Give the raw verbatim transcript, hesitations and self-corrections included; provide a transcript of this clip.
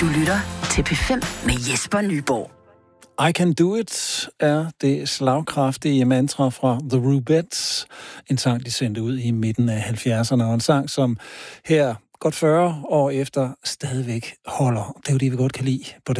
Du lytter til P fem med Jesper Nyborg. I Can Do It er det slagkraftige mantra fra The Rubettes. En sang, de sendte ud i midten af halvfjerdserne, og en sang, som her godt fyrre år efter stadigvæk holder. Det er jo det, vi godt kan lide på